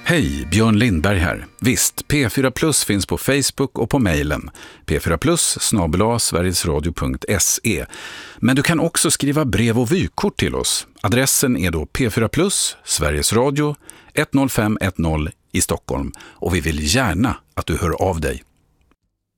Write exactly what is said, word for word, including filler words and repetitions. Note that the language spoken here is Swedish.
Hej, Björn Lindberg här. Visst, P fyra Plus finns på Facebook och på mejlen p fyra plus snabel-a sverigesradio punkt se. Men du kan också skriva brev och vykort till oss. Adressen är då P fyra Plus, Sveriges Radio, ett noll fem ett noll i Stockholm. Och vi vill gärna att du hör av dig.